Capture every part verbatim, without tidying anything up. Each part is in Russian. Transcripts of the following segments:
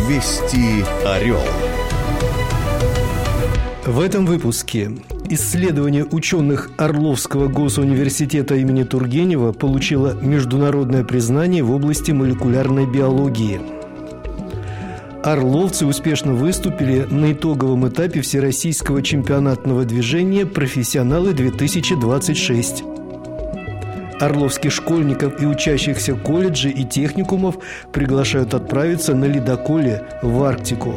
Вести Орел. В этом выпуске исследование ученых Орловского госуниверситета имени Тургенева получило международное признание в области молекулярной биологии. Орловцы успешно выступили на итоговом этапе Всероссийского чемпионатного движения «Профессионалы-две тысячи двадцать шесть». Орловских школьников и учащихся колледжей и техникумов приглашают отправиться на ледоколе в Арктику.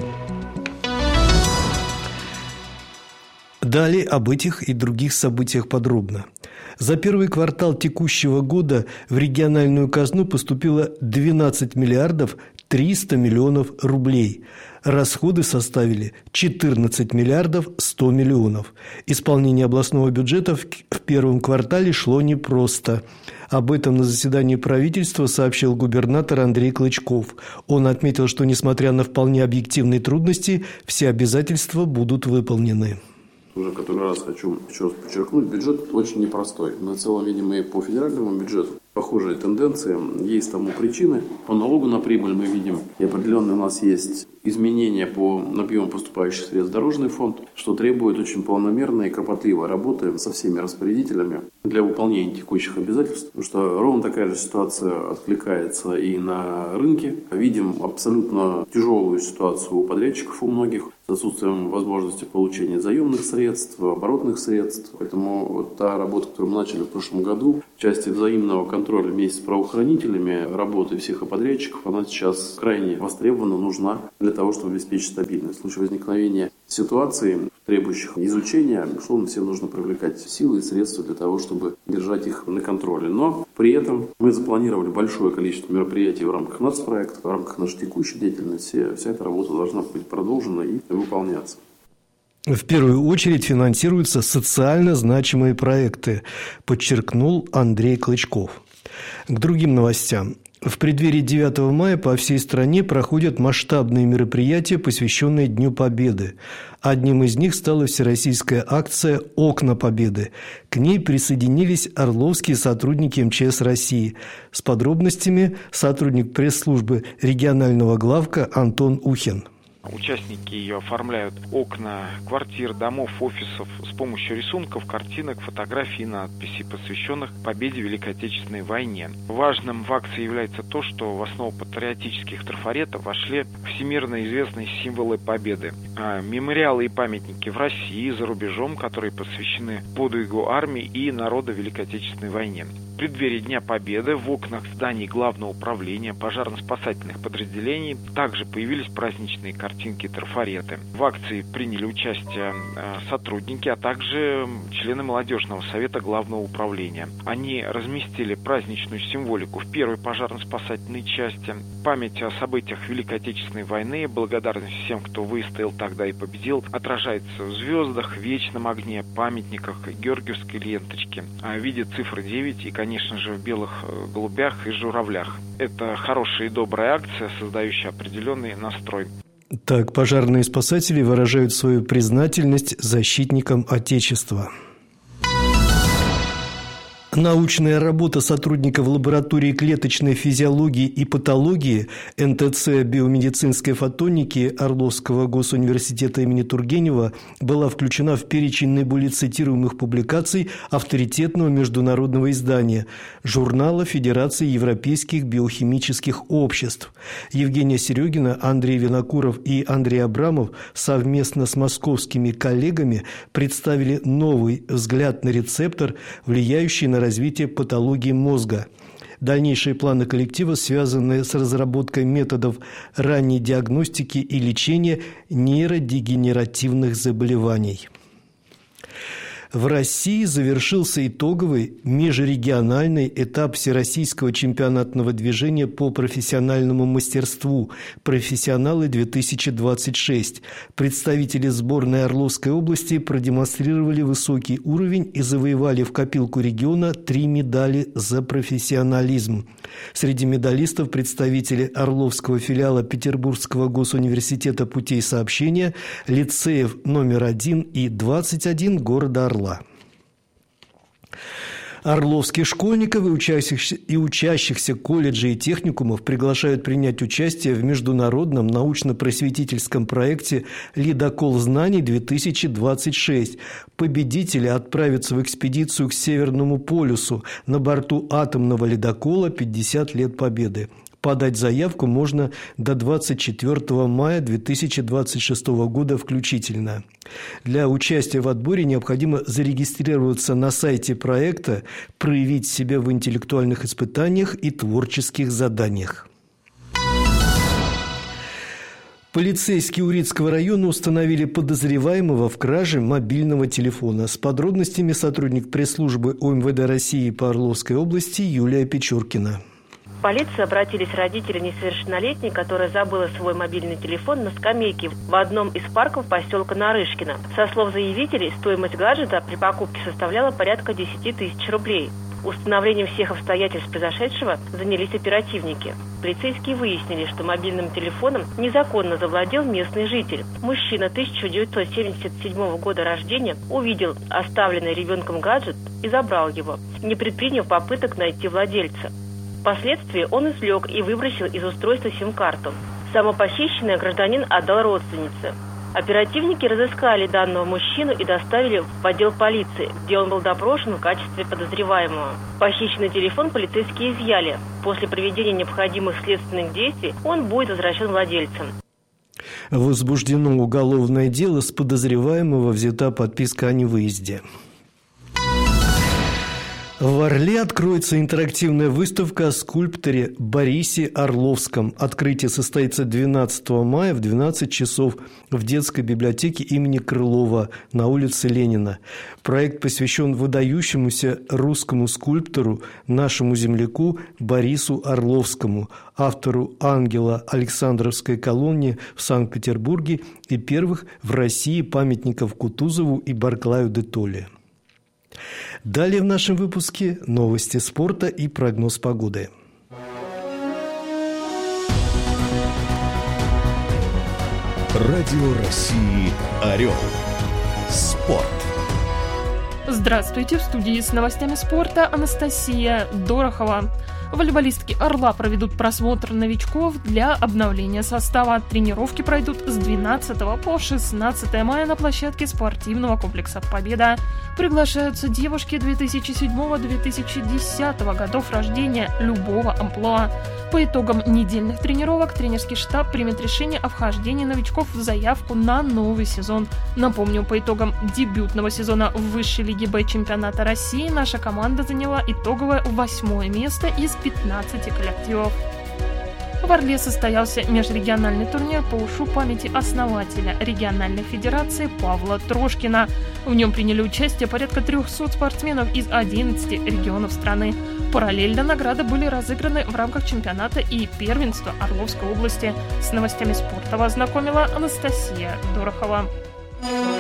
Далее об этих и других событиях подробно. За первый квартал текущего года в региональную казну поступило двенадцать миллиардов триста миллионов рублей. Расходы составили четырнадцать миллиардов сто миллионов. Исполнение областного бюджета в первом квартале шло непросто. Об этом на заседании правительства сообщил губернатор Андрей Клычков. Он отметил, что, несмотря на вполне объективные трудности, все обязательства будут выполнены. Уже который раз хочу еще раз подчеркнуть, бюджет очень непростой. На целом, видимо, и по федеральному бюджету похожие тенденции. Есть тому причины. По налогу на прибыль мы видим, и определенно у нас есть изменения по объему поступающих средств в дорожный фонд, что требует очень планомерной и кропотливой работы со всеми распорядителями для выполнения текущих обязательств. Потому что ровно такая же ситуация откликается и на рынке. Видим абсолютно тяжелую ситуацию у подрядчиков у многих с отсутствием возможности получения заемных средств, оборотных средств. Поэтому вот та работа, которую мы начали в прошлом году, в части взаимного контроля вместе с правоохранителями, работы всех и подрядчиков, она сейчас крайне востребована, нужна для того, чтобы обеспечить стабильность. В случае возникновения ситуации, требующих изучения, безусловно, всем нужно привлекать силы и средства для того, чтобы держать их на контроле. Но при этом мы запланировали большое количество мероприятий в рамках нацпроекта, в рамках нашей текущей деятельности. Вся эта работа должна быть продолжена и выполняться. В первую очередь финансируются социально значимые проекты, подчеркнул Андрей Клычков. К другим новостям. В преддверии девятого мая по всей стране проходят масштабные мероприятия, посвященные Дню Победы. Одним из них стала всероссийская акция «Окна Победы». К ней присоединились орловские сотрудники эм че эс России. С подробностями сотрудник пресс-службы регионального главка Антон Ухин. Участники ее оформляют окна квартир, домов, офисов с помощью рисунков, картинок, фотографий и надписей, посвященных победе в Великой Отечественной войне. Важным в акции является то, что в основу патриотических трафаретов вошли всемирно известные символы победы. Мемориалы и памятники в России и за рубежом, которые посвящены подвигу армии и народа в Великой Отечественной войне. В преддверии Дня Победы в окнах зданий Главного управления пожарно-спасательных подразделений также появились праздничные картинки и трафареты. В акции приняли участие сотрудники, а также члены молодежного совета Главного управления. Они разместили праздничную символику в первой пожарно-спасательной части, память о событиях Великой Отечественной войны, благодарность всем, кто выстоял тогда и победил, отражается в звездах, вечном огне, памятниках, георгиевской ленточке, в виде цифры девять и, конечно же, в белых голубях и журавлях. Это хорошая и добрая акция, создающая определенный настрой. Так, пожарные спасатели выражают свою признательность защитникам Отечества. Научная работа сотрудников лаборатории клеточной физиологии и патологии эн тэ цэ биомедицинской фотоники Орловского госуниверситета имени Тургенева была включена в перечень наиболее цитируемых публикаций авторитетного международного издания журнала Федерации европейских биохимических обществ. Евгения Серегина, Андрей Винокуров и Андрей Абрамов совместно с московскими коллегами представили новый взгляд на рецептор, влияющий на развитие патологии мозга. Дальнейшие планы коллектива связаны с разработкой методов ранней диагностики и лечения нейродегенеративных заболеваний. В России завершился итоговый межрегиональный этап Всероссийского чемпионатного движения по профессиональному мастерству «Профессионалы-две тысячи двадцать шесть». Представители сборной Орловской области продемонстрировали высокий уровень и завоевали в копилку региона три медали за профессионализм. Среди медалистов представители Орловского филиала Петербургского госуниверситета путей сообщения, лицеев номер один и двадцать один города Орла. Орловских школьников и учащихся, и учащихся колледжей и техникумов приглашают принять участие в международном научно-просветительском проекте «Ледокол знаний-две тысячи двадцать шесть». Победители отправятся в экспедицию к Северному полюсу на борту атомного ледокола «пятьдесят лет Победы». Подать заявку можно до двадцать четвёртого мая две тысячи двадцать шестого года включительно. Для участия в отборе необходимо зарегистрироваться на сайте проекта, проявить себя в интеллектуальных испытаниях и творческих заданиях. Полицейские Урицкого района установили подозреваемого в краже мобильного телефона. С подробностями сотрудник пресс-службы ОМВД России по Орловской области Юлия Печуркина. В полицию обратились родители несовершеннолетней, которая забыла свой мобильный телефон на скамейке в одном из парков поселка Нарышкино. Со слов заявителей, стоимость гаджета при покупке составляла порядка десять тысяч рублей. Установлением всех обстоятельств произошедшего занялись оперативники. Полицейские выяснили, что мобильным телефоном незаконно завладел местный житель. Мужчина тысяча девятьсот семьдесят седьмого года рождения увидел оставленный ребенком гаджет и забрал его, не предприняв попыток найти владельца. Впоследствии он извлек и выбросил из устройства сим-карту. Самопохищенный гражданин отдал родственнице. Оперативники разыскали данного мужчину и доставили в отдел полиции, где он был допрошен в качестве подозреваемого. Похищенный телефон полицейские изъяли. После проведения необходимых следственных действий он будет возвращен владельцам. Возбуждено уголовное дело, с подозреваемого взята подписка о невыезде. В Орле откроется интерактивная выставка о скульпторе Борисе Орловском. Открытие состоится двенадцатого мая в двенадцать часов в детской библиотеке имени Крылова на улице Ленина. Проект посвящен выдающемуся русскому скульптору, нашему земляку Борису Орловскому, автору «Ангела» Александровской колонии в Санкт-Петербурге и первых в России памятников Кутузову и Барклаю де Толли. Далее в нашем выпуске новости спорта и прогноз погоды. Радио России «Орел». Спорт. Здравствуйте, в студии с новостями спорта Анастасия Дорохова. Волейболистки «Орла» проведут просмотр новичков для обновления состава. Тренировки пройдут с двенадцатого по шестнадцатое мая на площадке спортивного комплекса «Победа». Приглашаются девушки две тысячи седьмого - две тысячи десятого годов рождения любого амплуа. По итогам недельных тренировок тренерский штаб примет решение о вхождении новичков в заявку на новый сезон. Напомню, по итогам дебютного сезона в высшей лиге Б чемпионата России наша команда заняла итоговое восьмое место из пятнадцати коллективов. В Орле состоялся межрегиональный турнир по ушу памяти основателя региональной федерации Павла Трошкина. В нем приняли участие порядка трехсот спортсменов из одиннадцати регионов страны. Параллельно награды были разыграны в рамках чемпионата и первенства Орловской области. С новостями спорта вас знакомила Анастасия Дорохова.